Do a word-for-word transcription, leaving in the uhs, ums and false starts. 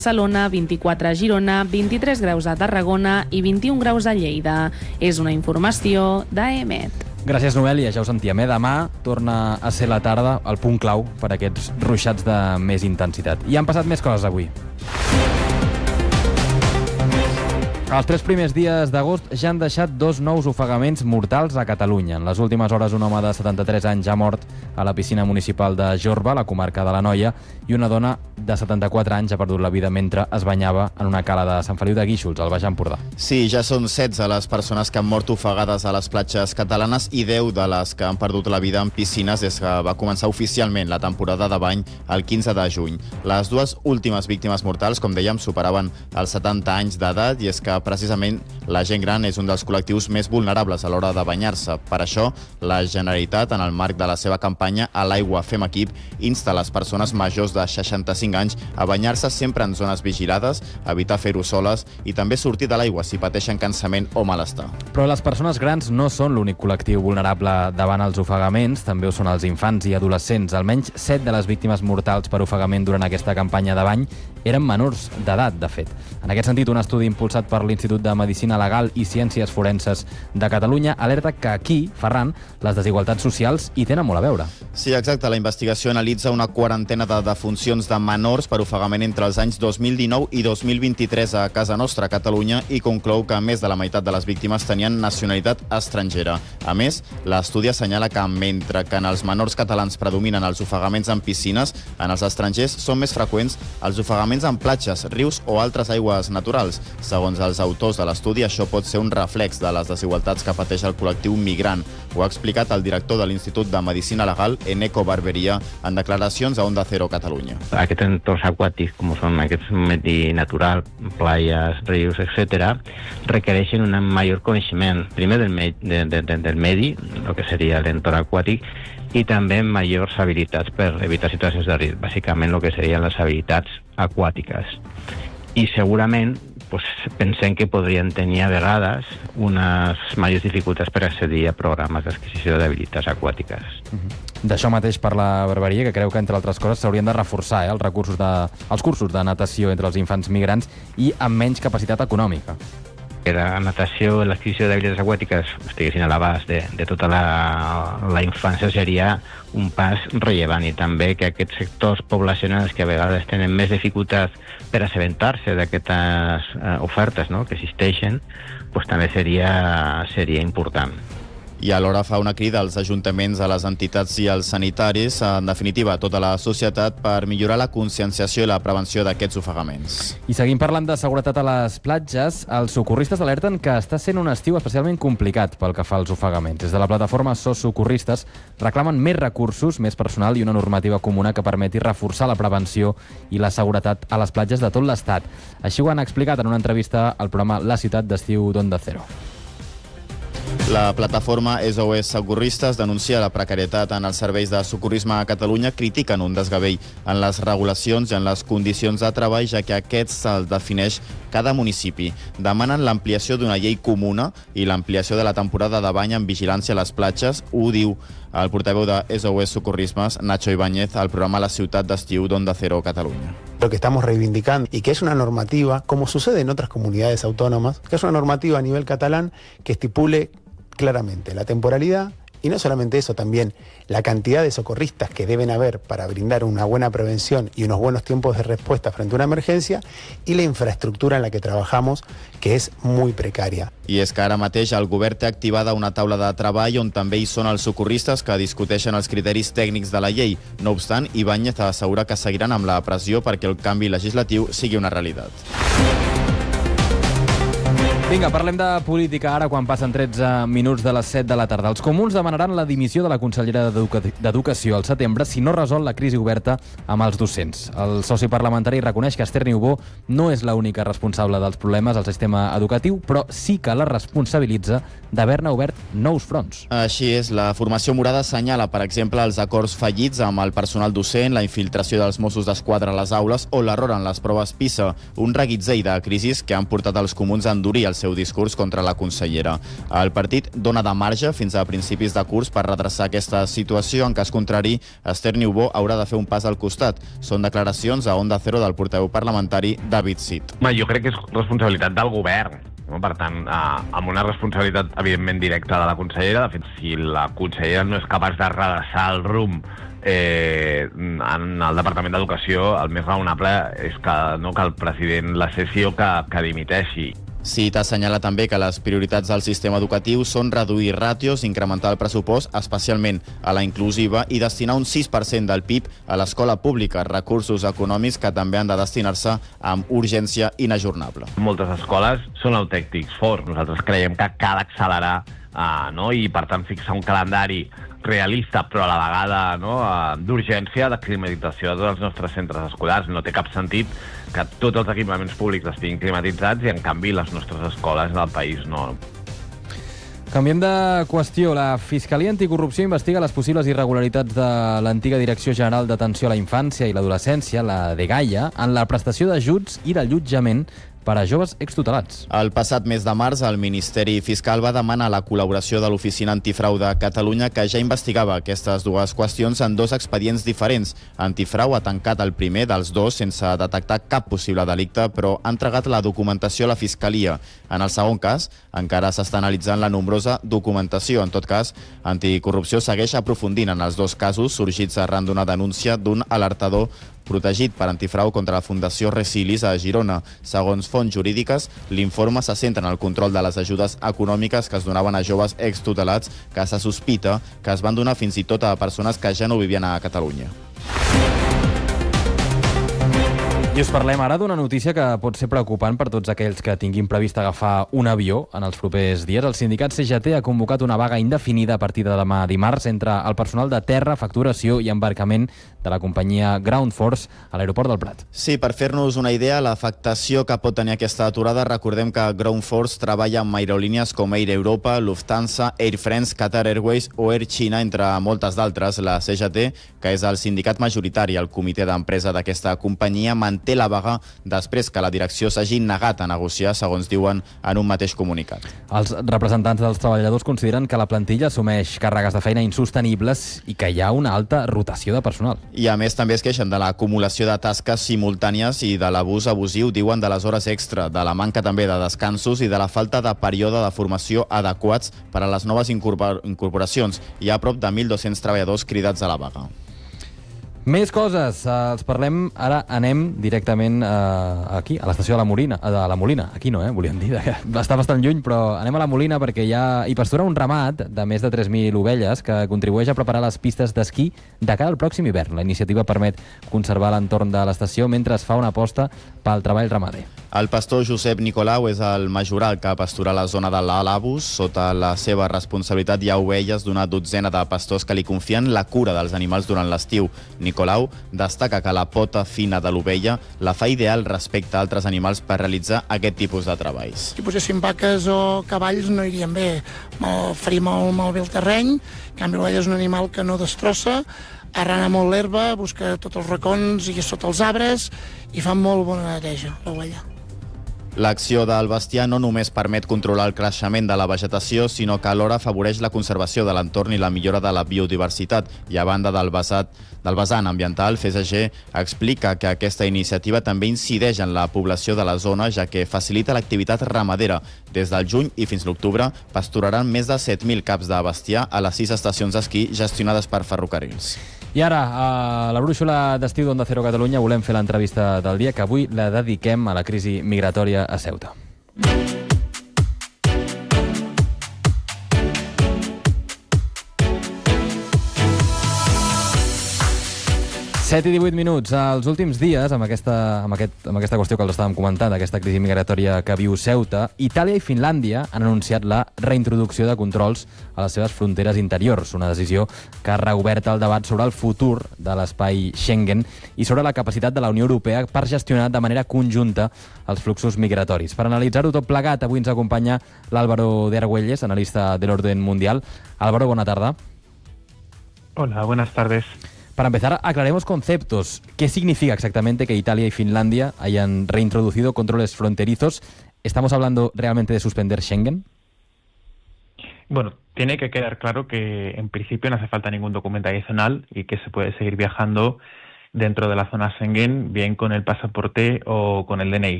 Barcelona, vint-i-quatre a Girona, vint-i-tres graus a Tarragona i vint-i-un graus a Lleida. És una informació d'A E M E T. Gràcies, Noelia. Ja ho sentíem, eh? Demà torna a ser la tarda el punt clau per a aquests ruixats de més intensitat. I han passat més coses avui. Els tres primers dies d'agost ja han deixat dos nous ofegaments mortals a Catalunya. En les últimes hores, un home de setanta-tres anys ha mort a la piscina municipal de Jorba, a la comarca de l'Anoia, i una dona de setanta-quatre anys ha perdut la vida mentre es banyava en una cala de Sant Feliu de Guíxols, al Baix Empordà. Sí, ja són setze les persones que han mort ofegades a les platges catalanes i deu de les que han perdut la vida en piscines des que va començar oficialment la temporada de bany el quinze de juny. Les dues últimes víctimes mortals, com dèiem, superaven els setanta anys d'edat, i és que precisament la gent gran és un dels col·lectius més vulnerables a l'hora de banyar-se. Per això, la Generalitat, en el marc de la seva campanya A l'aigua fem equip, insta les persones majors de seixanta-cinc anys a banyar-se sempre en zones vigilades, evitar fer-ho soles i també sortir de l'aigua si pateixen cansament o malestar. Però les persones grans no són l'únic col·lectiu vulnerable davant els ofegaments, també ho són els infants i adolescents. Almenys set de les víctimes mortals per ofegament durant aquesta campanya de bany eren menors d'edat, de fet. En aquest sentit, un estudi impulsat per l'Institut de Medicina Legal i Ciències Forenses de Catalunya alerta que aquí, Ferran, les desigualtats socials hi tenen molt a veure. Sí, exacte. La investigació analitza una quarantena de defuncions de menors per ofegament entre els anys dos mil dinou i dos mil vint-i-tres a casa nostra, a Catalunya, i conclou que més de la meitat de les víctimes tenien nacionalitat estrangera. A més, l'estudi assenyala que mentre que en els menors catalans predominen els ofegaments en piscines, en els estrangers són més freqüents els ofegaments en platges, rius o altres aigües naturals. Segons els autors de l'estudi, això pot ser un reflex de les desigualtats que pateix el col·lectiu migrant. Ho ha explicat el director de l'Institut de Medicina Legal, Eneco Barberia, en declaracions a Onda Cero Catalunya. Aquests entorns aquàtics, com són aquests medi natural, playas, rius, etcètera, requereixen un major coneixement, primer del, me de, de, de, del medi, el que seria l'entorn aquàtic, i també majors habilitats per evitar situacions de risc, bàsicament el que serien les habilitats aquàtiques. I segurament pues, pensem que podrien tenir a vegades unes majors dificultats per accedir a programes d'adquisició d'habilitats aquàtiques. Uh-huh. D'això mateix parla Barberia, que creu que, entre altres coses, s'haurien de reforçar eh, els, recursos de, els cursos de natació entre els infants migrants i amb menys capacitat econòmica. Que la natació i l'adquisició d'habilitats aquàtiques estiguessin a l'abast de, de tota la, la infància seria un pas rellevant, i també que aquests sectors poblacionals que a vegades tenen més dificultats per assabentar-se d'aquestes eh, ofertes, no?, que existeixen, pues també seria, seria important. I alhora fa una crida als ajuntaments, a les entitats i als sanitaris, en definitiva a tota la societat, per millorar la conscienciació i la prevenció d'aquests ofegaments. I seguim parlant de seguretat a les platges. Els socorristes alerten que està sent un estiu especialment complicat pel que fa als ofegaments. Des de la plataforma SOS Socorristes reclamen més recursos, més personal i una normativa comuna que permeti reforçar la prevenció i la seguretat a les platges de tot l'Estat. Així ho han explicat en una entrevista al programa La Ciutat d'Estiu d'Onda Cero. La plataforma S O S Socorristes denuncia la precarietat en els serveis de socorrisme a Catalunya, critiquen un desgavell en les regulacions i en les condicions de treball, ja que aquests se'ls defineix cada municipi. Demanen l'ampliació d'una llei comuna i l'ampliació de la temporada de bany en vigilància a les platges. Ho diu el portaveu de S O S Socorrismes, Nacho Ibáñez, al programa La Ciutat d'Estiu d'Onda Cero Catalunya. Lo que estamos reivindicando y que es una normativa, como sucede en otras comunidades autónomas, que es una normativa a nivel catalán que estipule claramente la temporalidad y no solamente eso, también la cantidad de socorristas que deben haber para brindar una buena prevención y unos buenos tiempos de respuesta frente a una emergencia, y la infraestructura en la que trabajamos, que és muy precaria. I és que ara mateix el govern té activada una taula de treball on també hi són els socorristes que discuteixen els criteris tècnics de la llei. No obstant, Ibáñez assegura que seguiran amb la pressió perquè el canvi legislatiu sigui una realitat. Vinga, parlem de política ara quan passen tretze minuts de les set de la tarda. Els comuns demanaran la dimissió de la consellera d'Educació al setembre si no resol la crisi oberta amb els docents. El soci parlamentari reconeix que Esther Niubó no és l'única responsable dels problemes al sistema educatiu, però sí que la responsabilitza d'haver-ne obert nous fronts. Així és, la formació morada assenyala, per exemple, els acords fallits amb el personal docent, la infiltració dels Mossos d'Esquadra a les aules o l'error en les proves PISA, un reguitzell de crisis que han portat els comuns a endurir el seu discurs contra la consellera. El partit dona de marge fins a principis de curs per redreçar aquesta situació. En cas contrari, Esther Niubó haurà de fer un pas al costat. Són declaracions a Onda Cero del portaveu parlamentari David Cid. Home, jo crec que és responsabilitat del govern. Per tant, amb una responsabilitat, evidentment, directa de la consellera. De fet, si la consellera no és capaç de redreçar el rumb eh, en el Departament d'Educació, el més raonable és que, no, que el president la cessi o que, que dimiteixi. Cid assenyala també que les prioritats del sistema educatiu són reduir ràtios, incrementar el pressupost, especialment a la inclusiva, i destinar un sis per cent del P I B a l'escola pública, recursos econòmics que també han de destinar-se amb urgència inajornable. Moltes escoles són autèntics forts. Nosaltres creiem que cal accelerar eh, no? i, per tant, fixar un calendari realista, però a la vegada no? d'urgència, de climatització de tots els nostres centres escolars. No té cap sentit que tots els equipaments públics estiguin climatitzats i, en canvi, les nostres escoles del país no. Canviem de qüestió. La Fiscalia Anticorrupció investiga les possibles irregularitats de l'antiga Direcció General d'Atenció a la Infància i l'Adolescència, la DGAIA, en la prestació d'ajuts i d'allotjament per a joves extutelats. El passat mes de març, el Ministeri Fiscal va demanar la col·laboració de l'Oficina Antifrau de Catalunya, que ja investigava aquestes dues qüestions en dos expedients diferents. Antifrau ha tancat el primer dels dos sense detectar cap possible delicte, però ha entregat la documentació a la Fiscalia. En el segon cas, encara s'està analitzant la nombrosa documentació. En tot cas, Anticorrupció segueix aprofundint en els dos casos sorgits arran d'una denúncia d'un alertador protegit per antifrau contra la Fundació Resilis a Girona. Segons fonts jurídiques, l'informe se centra en el control de les ajudes econòmiques que es donaven a joves extutelats que se sospita que es van donar fins i tot a persones que ja no vivien a Catalunya. I us parlem ara d'una notícia que pot ser preocupant per tots aquells que tinguin previst agafar un avió en els propers dies. El sindicat C G T ha convocat una vaga indefinida a partir de demà dimarts entre el personal de terra, facturació i embarcament de la companyia Ground Force a l'aeroport del Prat. Sí, per fer-nos una idea, l'afectació que pot tenir aquesta aturada, recordem que Ground Force treballa amb aerolínies com Air Europa, Lufthansa, Air France, Qatar Airways o Air China, entre moltes d'altres. La C G T, que és el sindicat majoritari al comitè d'empresa d'aquesta companyia, manté la vaga després que la direcció s'hagi negat a negociar, segons diuen en un mateix comunicat. Els representants dels treballadors consideren que la plantilla assumeix càrregues de feina insostenibles i que hi ha una alta rotació de personal. I a més també es queixen de l'acumulació de tasques simultànies i de l'abús abusiu, diuen, de les hores extra, de la manca també de descansos i de la falta de període de formació adequats per a les noves incorporacions. Hi ha prop de mil dos-cents treballadors cridats a la vaga. Més coses, els parlem, ara anem directament eh, aquí, a l'estació de la Molina, de la Molina, aquí no, eh, volíem dir, està bastant lluny, però anem a la Molina perquè hi, ha, hi pastura un ramat de més de tres mil ovelles que contribueix a preparar les pistes d'esquí de cara al pròxim hivern. La iniciativa permet conservar l'entorn de l'estació mentre es fa una aposta pel treball ramader. El pastor Josep Nicolau és el majoral que pastura la zona de l'Alabus. Sota la seva responsabilitat hi ha ovelles d'una dotzena de pastors que li confien la cura dels animals durant l'estiu. Nicolau destaca que la pota fina de l'ovella la fa ideal respecte a altres animals per realitzar aquest tipus de treballs. Si poséssim vaques o cavalls no irien bé. Faria molt malbé el terreny. En canvi, l'ovella és un animal que no destrossa, arrana molt l'herba, busca tots els racons i sota els arbres i fa molt bona neteja, l'ovella. L'acció del bestiar no només permet controlar el creixement de la vegetació, sinó que alhora afavoreix la conservació de l'entorn i la millora de la biodiversitat. I a banda del, basat, del vessant ambiental, F S G explica que aquesta iniciativa també incideix en la població de la zona, ja que facilita l'activitat ramadera. Des del juny i fins l'octubre pasturaran més de set mil caps de bestiar a les sis estacions d'esquí gestionades per ferrocarrils. I ara, a la brúixola d'estiu d'Onda Cero Catalunya volem fer l'entrevista del dia, que avui la dediquem a la crisi migratòria a Ceuta. set i divuit minuts. Els últims dies, amb aquesta, amb, aquest, amb aquesta qüestió que els estàvem comentant, aquesta crisi migratòria que viu Ceuta, Itàlia i Finlàndia han anunciat la reintroducció de controls a les seves fronteres interiors, una decisió que ha reobert el debat sobre el futur de l'espai Schengen i sobre la capacitat de la Unió Europea per gestionar de manera conjunta els fluxos migratoris. Per analitzar-ho tot plegat, avui ens acompanya l'Álvaro de Argüelles, analista de l'Orden Mundial. Álvaro, bona tarda. Hola, buenas tardes. Para empezar, aclaremos conceptos. ¿Qué significa exactamente que Italia y Finlandia hayan reintroducido controles fronterizos ¿Estamos hablando realmente de suspender Schengen? Bueno, tiene que quedar claro que en principio no hace falta ningún documento adicional y que se puede seguir viajando dentro de la zona Schengen, bien con el pasaporte o con el D N I.